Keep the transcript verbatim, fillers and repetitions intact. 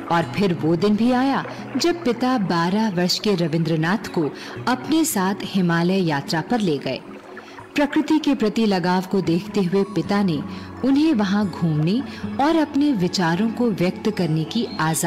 और फिर वो दिन भी आया जब पिता बारह वर्ष के रविंद्रनाथ को अपने साथ हिमालय यात्रा पर ले गए। प्रकृति के प्रति लगाव को देखते हुए पिता ने उन्हें वहां घूमने और अपने विचारों को व्यक्त करने की आजादी